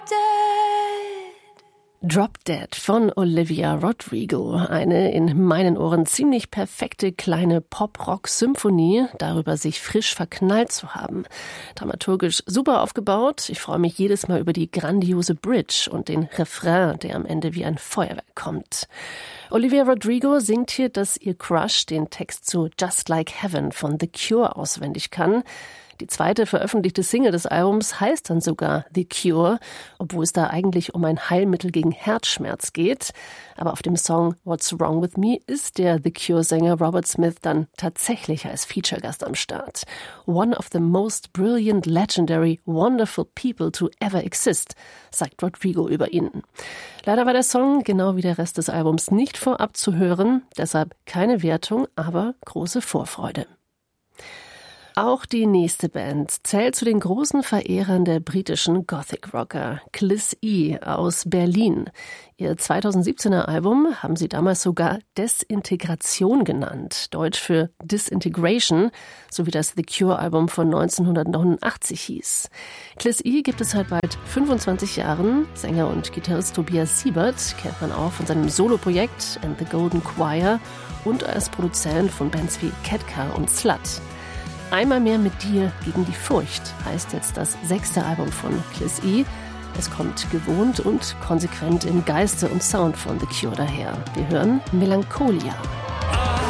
Drop Dead von Olivia Rodrigo. Eine in meinen Ohren ziemlich perfekte kleine Pop-Rock-Symphonie, darüber sich frisch verknallt zu haben. Dramaturgisch super aufgebaut. Ich freue mich jedes Mal über die grandiose Bridge und den Refrain, der am Ende wie ein Feuerwerk kommt. Olivia Rodrigo singt hier, dass ihr Crush den Text zu Just Like Heaven von The Cure auswendig kann. Die zweite veröffentlichte Single des Albums heißt dann sogar The Cure, obwohl es da eigentlich um ein Heilmittel gegen Herzschmerz geht. Aber auf dem Song What's Wrong With Me ist der The Cure-Sänger Robert Smith dann tatsächlich als Feature-Gast am Start. One of the most brilliant, legendary, wonderful people to ever exist, sagt Rodrigo über ihn. Leider war der Song, genau wie der Rest des Albums, nicht vorab zu hören, deshalb keine Wertung, aber große Vorfreude. Auch die nächste Band zählt zu den großen Verehrern der britischen Gothic-Rocker, Cliss E aus Berlin. Ihr 2017er Album haben sie damals sogar Desintegration genannt, Deutsch für Disintegration, so wie das The Cure-Album von 1989 hieß. Cliss E gibt es seit bald 25 Jahren. Sänger und Gitarrist Tobias Siebert kennt man auch von seinem Soloprojekt And the Golden Choir und als Produzent von Bands wie Ketka und Slut. Einmal mehr mit dir gegen die Furcht heißt jetzt das 6. Album von Cliss E. Es kommt gewohnt und konsequent im Geiste und Sound von The Cure daher. Wir hören Melancholia.